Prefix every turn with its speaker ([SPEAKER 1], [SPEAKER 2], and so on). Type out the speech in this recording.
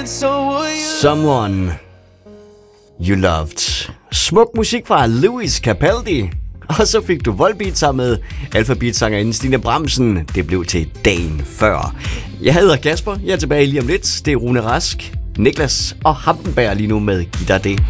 [SPEAKER 1] Someone You Loved. Smuk musik fra Lewis Capaldi. Og så fik du Volbeat sammen med Alphabet-sangerinden Stine Bramsen. Det blev til dagen før. Jeg hedder Kasper. Jeg er tilbage lige om lidt. Det er Rune Rask, Niklas og Hampenberg lige nu med Giv dig det.